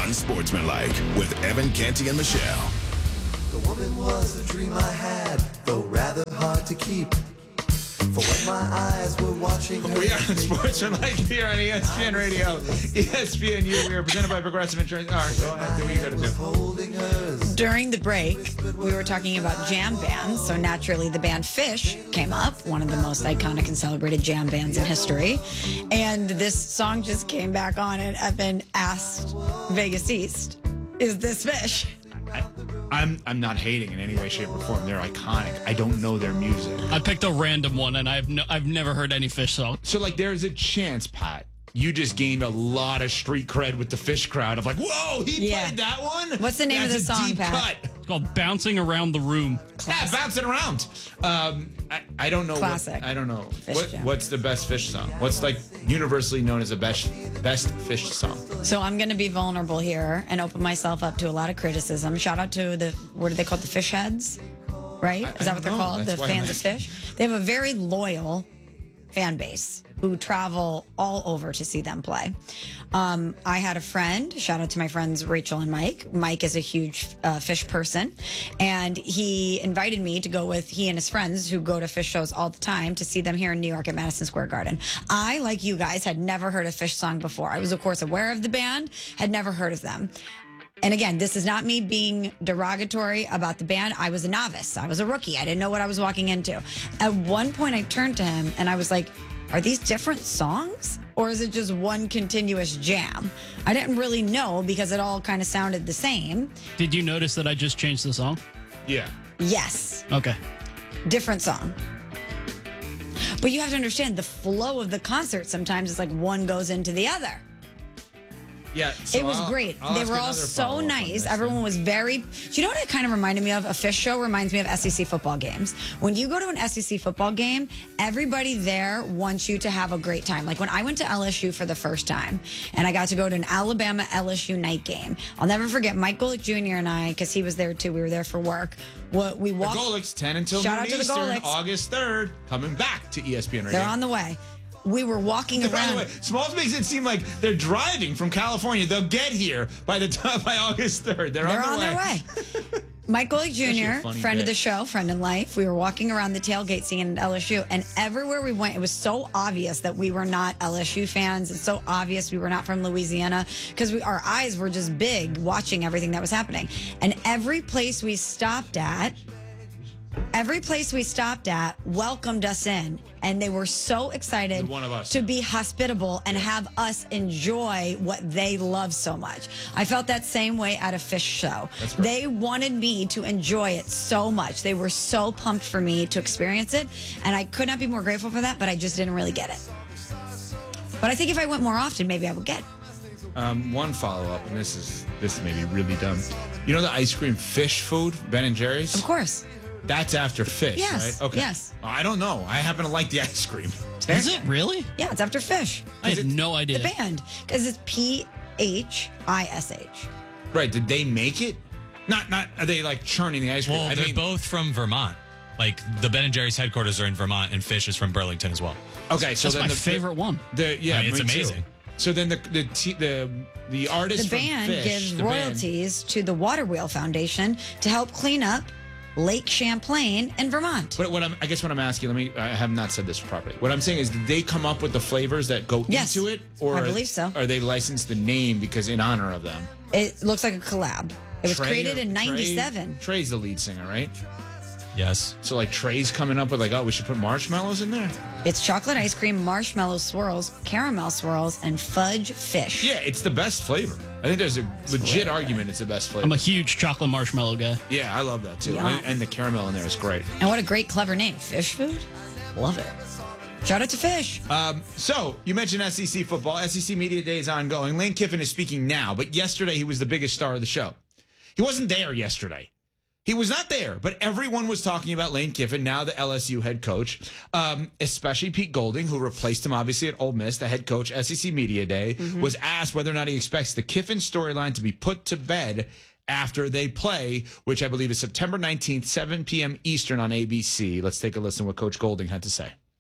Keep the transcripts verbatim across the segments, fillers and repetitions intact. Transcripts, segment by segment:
Unsportsmanlike with Evan Canty and Michelle. The woman was a dream I had, though rather hard to keep. For when my eyes were watching her. We are on Sportsmanlike here on E S P N Radio, E S P N U. We are presented by Progressive Insurance. All right, go ahead. Do what you got to do. During the break, we were talking about jam bands, so naturally the band Fish came up, one of the most iconic and celebrated jam bands in history. And this song just came back on, and Evan asked Vegas East, is this Fish? I, I'm I'm not hating in any way, shape, or form. They're iconic. I don't know their music. I picked a random one, and I've no, I've never heard any Fish song. So, like, there's a chance, Pat, you just gained a lot of street cred with the Fish crowd of like, whoa, he Yeah. played that one? What's the name That's of the a song, deep Pat? cut. It's called Bouncing Around the Room. Yeah, bouncing around. Um, I, I don't know. Classic. What, I don't know. Fish What, jam. what's the best Fish song? What's like universally known as the best best Fish song? So I'm going to be vulnerable here and open myself up to a lot of criticism. Shout out to the, what do they call it, the Fish Heads, right? I- Is that I what they're don't know. called? That's The why fans I'm of Fish? They have a very loyal fan base who travel all over to see them play. Um, I had a friend, shout out to my friends Rachel and Mike. Mike is a huge uh, Fish person, and he invited me to go with he and his friends who go to Fish shows all the time to see them here in New York at Madison Square Garden. I, like you guys, had never heard a Fish song before. I was, of course, aware of the band, had never heard of them. And again, this is not me being derogatory about the band. I was a novice. I was a rookie. I didn't know what I was walking into. At one point, I turned to him and I was like, are these different songs? Or is it just one continuous jam? I didn't really know because it all kind of sounded the same. Did you notice that I just changed the song? Yeah. Yes, Okay. different song. But you have to understand the flow of the concert sometimes is like one goes into the other. Yeah. So It was I'll- great. I'll they ask were all another so follow-up on nice. this Everyone then. was very. Do you know what it kind of reminded me of? A Fish show reminds me of S E C football games. When you go to an S E C football game, everybody there wants you to have a great time. Like when I went to L S U for the first time, and I got to go to an Alabama L S U night game. I'll never forget Mike Golick Junior and I, because he was there too. We were there for work. What we The walked. Golicks, ten until Shout noon out to the Eastern, Golicks. August third, coming back to E S P N Radio. They're on the way. We were walking By the around. way, Smalls makes it seem like they're driving from California. They'll get here by the time by August third. They're, They're on, on the their way. Mike Golick actually a Junior, funny friend of bit. the show, friend in life. We were walking around the tailgate scene at L S U, and everywhere we went, it was so obvious that we were not L S U fans. It's so obvious we were not from Louisiana because we our eyes were just big watching everything that was happening. And every place we stopped at, every place we stopped at welcomed us in, and they were so excited One of us. to be hospitable and have us enjoy what they love so much. I felt that same way at a Fish show. That's right. They wanted me to enjoy it so much. They were so pumped for me to experience it, and I could not be more grateful for that, but I just didn't really get it. But I think if I went more often, maybe I would get it. Um, one follow up, and this is this is maybe really dumb. You know the ice cream fish food, Ben and Jerry's? Of course. That's after Fish, Yes, right? Okay. yes. I don't know. I happen to like the ice cream. Is it really? Yeah, it's after Fish. I had no idea. The band. Because it's P H I S H. Right? Did they make it? Not not. Are they like churning the ice cream? Well, I they're mean, both from Vermont. Like the Ben and Jerry's headquarters are in Vermont, and Fish is from Burlington as well. okay. So That's then my the, favorite one. The yeah, I mean, it's me too. amazing. So then the the t- the the artist The from band Fish, gives the band- royalties to the Water Wheel Foundation to help clean up Lake Champlain in Vermont. But what I'm, I guess what I'm asking, let me, I have not said this properly. What I'm saying is, did they come up with the flavors that go Yes, into it, or I believe so. Are they licensed the name because in honor of them? It looks like a collab. It was Trey- created in Trey- ninety-seven. Trey's the lead singer, right? Yes. So like Trey's coming up with like, oh, we should put marshmallows in there. It's chocolate ice cream, marshmallow swirls, caramel swirls, and fudge fish. Yeah, it's the best flavor. I think there's a legit argument it's the best flavor. I'm a huge chocolate marshmallow guy. yeah, I love that too. Yeah. And, and the caramel in there is great. And what a great, clever name. Fish food? Love it. Shout out to Fish. Um, so you mentioned S E C football. S E C Media Day is ongoing. Lane Kiffin is speaking now, but yesterday he was the biggest star of the show. He wasn't there yesterday. He was not there, but everyone was talking about Lane Kiffin, now the L S U head coach, um, especially Pete Golding, who replaced him, obviously, at Ole Miss, the head coach, S E C Media Day, Mm-hmm. was asked whether or not he expects the Kiffin storyline to be put to bed after they play, which I believe is September nineteenth, seven p.m. Eastern on A B C. Let's take a listen to what Coach Golding had to say.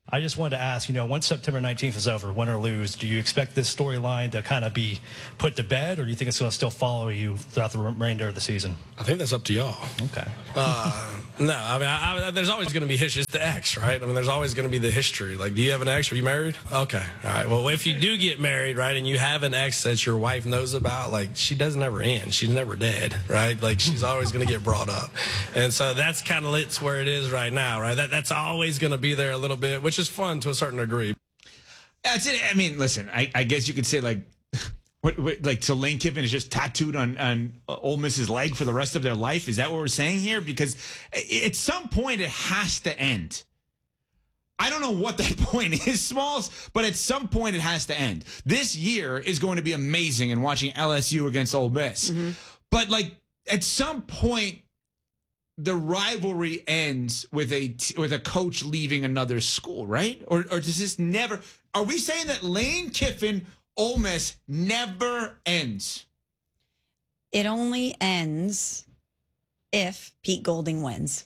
I just wanted to ask, you know, once September nineteenth is over, win or lose, do you expect this storyline to kind of be put to bed, or do you think it's going to still follow you throughout the remainder of the season? I think that's up to y'all. Okay. Uh, no, I mean, I, I, there's always going to be his, it's the ex, right? I mean, there's always going to be the history. Like, do you have an ex? Are you married? Okay. All right. Well, if you do get married, right, and you have an ex that your wife knows about, like, she doesn't ever end. She's never dead, right? Like, she's always going to get brought up. And so that's kind of it's where it is right now, right? That That's always going to be there a little bit, which is fun to a certain degree. That's it. I mean, listen, I, I guess you could say, like, what, what, like, so Lane Kiffin is just tattooed on, on Ole Miss's leg for the rest of their life? Is that what we're saying here? Because at some point it has to end. I don't know what that point is, Smalls, but at some point it has to end. This year is going to be amazing in watching L S U against Ole Miss. Mm-hmm. But, like, at some point, the rivalry ends with a with a coach leaving another school, right? Or or does this never? Are we saying that Lane Kiffin, Ole Miss, never ends? It only ends if Pete Golding wins.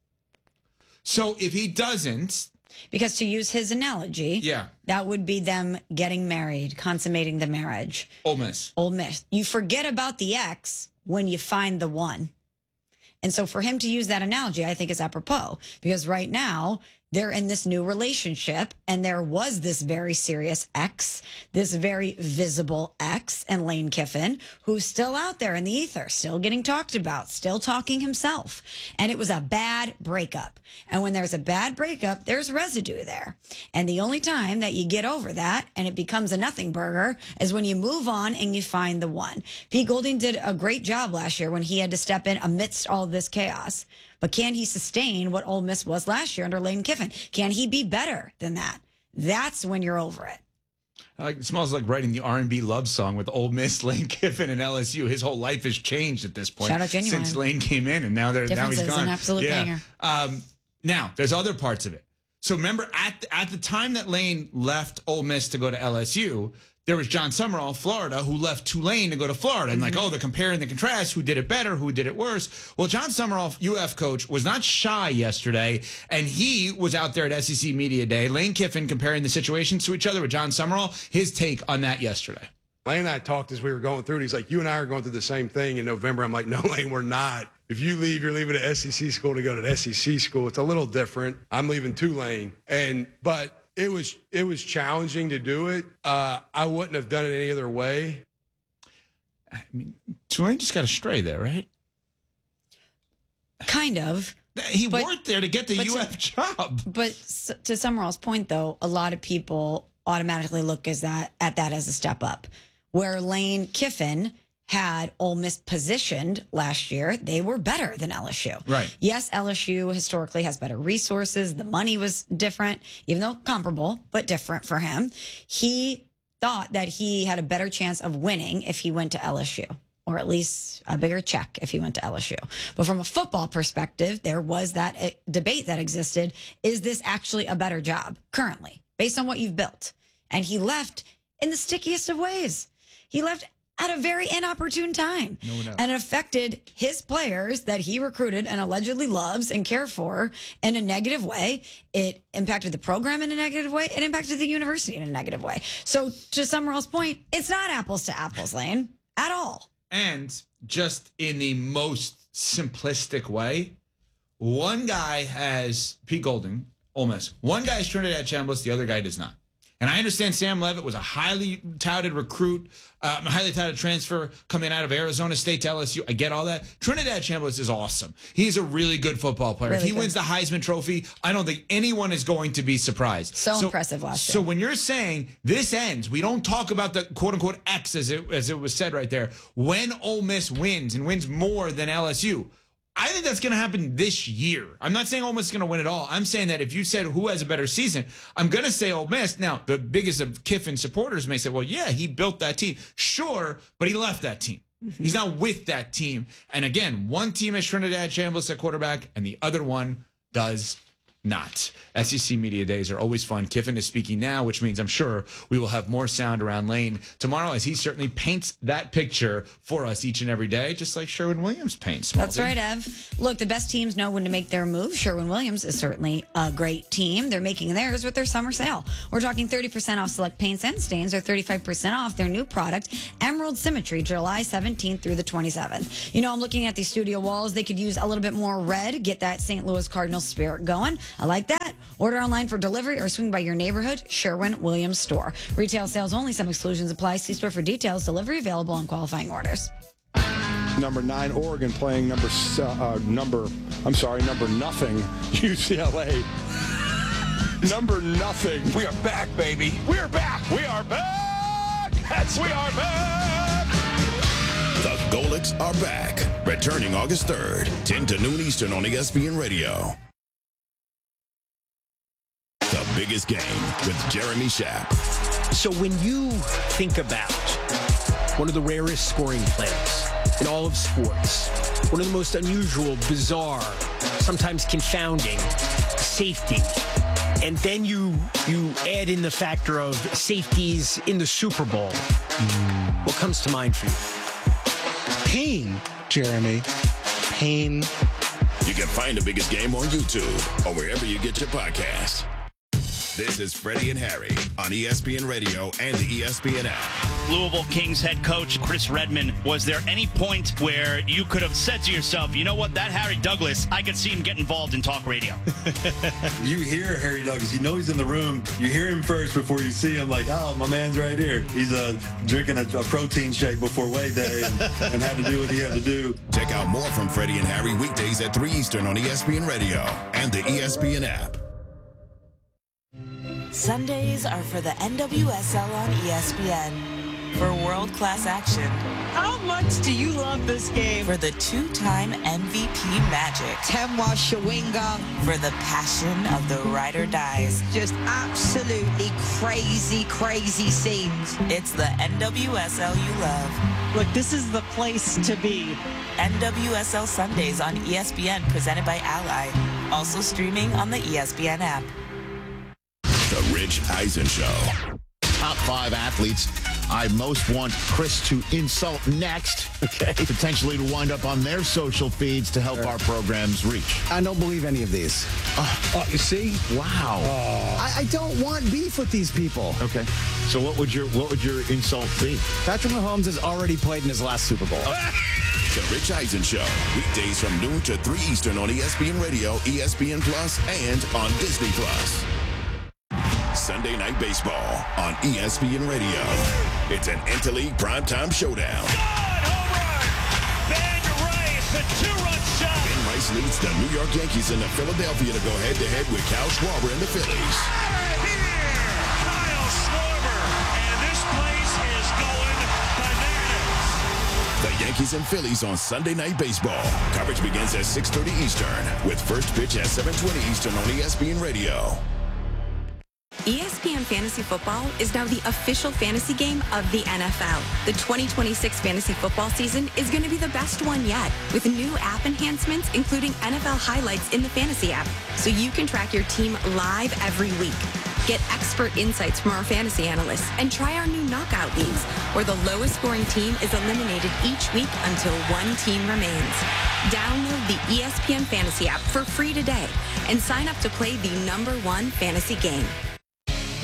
So if he doesn't, because to use his analogy, yeah, that would be them getting married, consummating the marriage. Ole Miss, Ole Miss. You forget about the ex when you find the one. And so for him to use that analogy, I think is apropos, because right now they're in this new relationship and there was this very serious ex, this very visible ex, and Lane Kiffin, who's still out there in the ether, still getting talked about, still talking himself. And it was a bad breakup. And when there's a bad breakup, there's residue there. And the only time that you get over that and it becomes a nothing burger is when you move on and you find the one. Pete Golding did a great job last year when he had to step in amidst all this chaos. But can he sustain what Ole Miss was last year under Lane Kiffin? Can he be better than that? That's when you're over it. Like, it smells like writing the R and B love song with Ole Miss, Lane Kiffin, and L S U. His whole life has changed at this point. Shout out Genuine. Since Lane came in, and now they're now he's gone. An absolute yeah. banger. Um, now there's other parts of it. So remember, at the, at the time that Lane left Ole Miss to go to L S U, there was John Summerall, Florida, who left Tulane to go to Florida. And like, oh, the compare and the contrast, who did it better, who did it worse. Well, John Summerall, U F coach, was not shy yesterday, and he was out there at S E C Media Day. Lane Kiffin comparing the situations to each other with John Summerall, his take on that yesterday. Lane and I talked as we were going through it. He's like, you and I are going through the same thing in November. I'm like, no, Lane, we're not. If you leave, you're leaving an S E C school to go to an S E C school. It's a little different. I'm leaving Tulane. And, but it was, it was challenging to do it. Uh, I wouldn't have done it any other way. I mean, Tulane just got a stray there, right? Kind of. He but, worked there to get the U F to, job. But to Summerall's point, though, a lot of people automatically look as that at that as a step up. Where Lane Kiffin had Ole Miss positioned last year, they were better than L S U. Right. Yes, L S U historically has better resources. The money was different, even though comparable, but different for him. He thought that he had a better chance of winning if he went to L S U, or at least a bigger check if he went to L S U. But from a football perspective, there was that uh, debate that existed. Is this actually a better job currently, based on what you've built? And he left in the stickiest of ways. He left at a very inopportune time, no one else. And it affected his players that he recruited and allegedly loves and cares for in a negative way. It impacted the program in a negative way. It impacted the university in a negative way. So to Summerall's point, it's not apples to apples, Lane, at all. And just in the most simplistic way, one guy has Pete Golding, Ole Miss. One guy is Trinidad Chambliss, the other guy does not. And I understand Sam Levitt was a highly touted recruit, uh, a highly touted transfer coming out of Arizona State to L S U. I get all that. Trinidad Chambliss is awesome. He's a really good football player. Really if he good. wins the Heisman Trophy, I don't think anyone is going to be surprised. So, so impressive last year. So when you're saying this ends, we don't talk about the quote-unquote X as it, as it was said right there. When Ole Miss wins and wins more than L S U, I think that's going to happen this year. I'm not saying Ole Miss is going to win it all. I'm saying that if you said who has a better season, I'm going to say Ole Miss. Now, the biggest of Kiffin supporters may say, well, yeah, he built that team. Sure, but he left that team. Mm-hmm. He's not with that team. And again, one team has Trinidad Chambliss at quarterback, and the other one does not. S E C Media Days are always fun. Kiffin is speaking now, which means I'm sure we will have more sound around Lane tomorrow as he certainly paints that picture for us each and every day, just like Sherwin-Williams paints. That's right, Ev. Look, the best teams know when to make their move. Sherwin-Williams is certainly a great team. They're making theirs with their summer sale. We're talking thirty percent off select paints and stains, or thirty-five percent off their new product, Emerald Symmetry, July seventeenth through the twenty-seventh. You know, I'm looking at these studio walls. They could use a little bit more red, get that Saint Louis Cardinals spirit going. I like that. Order online for delivery or swing by your neighborhood Sherwin-Williams store. Retail sales only. Some exclusions apply. See store for details. Delivery available on qualifying orders. Number nine, Oregon playing number uh, number. I'm sorry, number nothing. U C L A. Number nothing. We are back, baby. We are back. We are back. That's we are back. The Golics are back. Returning August third, ten to noon Eastern on E S P N Radio. The biggest game with Jeremy Schaap. So when you think about one of the rarest scoring plays in all of sports, one of the most unusual, bizarre, sometimes confounding safety, and then you you add in the factor of safeties in the Super Bowl, what comes to mind for you? Pain, Jeremy. Pain. You can find the biggest game on YouTube or wherever you get your podcasts. This is Freddie and Harry on E S P N Radio and the E S P N app. Louisville Kings head coach Chris Redman, was there any point where you could have said to yourself, you know what, that Harry Douglas, I could see him get involved in talk radio? You hear Harry Douglas, you know he's in the room. You hear him first before you see him, like, oh, my man's right here. He's uh, drinking a, a protein shake before weigh day and, and had to do what he had to do. Check out more from Freddie and Harry weekdays at three Eastern on E S P N Radio and the E S P N app. Sundays are for the N W S L on E S P N. For world-class action. How much do you love this game? For the two-time M V P magic. Temwa Shawinga. For the passion of the ride or dies. Just absolutely crazy, crazy scenes. It's the N W S L you love. Look, this is the place to be. N W S L Sundays on E S P N, presented by Ally. Also streaming on the E S P N app. The Rich Eisen Show. Top five athletes I most want Chris to insult next, okay, potentially to wind up on their social feeds to help our programs reach. I don't believe any of these. Uh, oh, you see? Wow. Oh. I, I don't want beef with these people. Okay. So what would your what would your insult be? Patrick Mahomes has already played in his last Super Bowl. The Rich Eisen Show. Weekdays from noon to three Eastern on E S P N Radio, E S P N Plus, and on Disney Plus. Sunday Night Baseball on E S P N Radio. It's an interleague primetime showdown. Good home run! Ben Rice, a two-run shot. Ben Rice leads the New York Yankees into Philadelphia to go head-to-head with Kyle Schwarber and the Phillies. Out of here! Kyle Schwarber, and this place is going bananas. The Yankees and Phillies on Sunday Night Baseball. Coverage begins at six thirty Eastern with first pitch at seven twenty Eastern on E S P N Radio. E S P N Fantasy Football is now the official fantasy game of the N F L. The twenty twenty-six fantasy football season is going to be the best one yet, with new app enhancements, including N F L highlights in the fantasy app, so you can track your team live every week. Get expert insights from our fantasy analysts and try our new knockout leagues, where the lowest scoring team is eliminated each week until one team remains. Download the E S P N Fantasy app for free today and sign up to play the number one fantasy game.